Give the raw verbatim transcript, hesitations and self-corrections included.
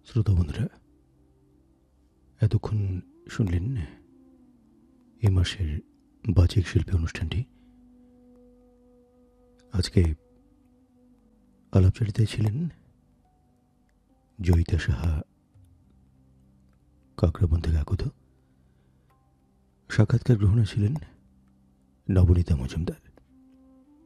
শ্রোতা বন্ধুরা, এতক্ষণ শুনলেন এ মাসের বাচিক শিল্পী অনুষ্ঠানটি। আজকে আলাপচারিতায় ছিলেন জয়িতা সাহা, কাকরাবন থেকে আগত। সাক্ষাৎকার গ্রহণে ছিলেন নবনীতা মজুমদার।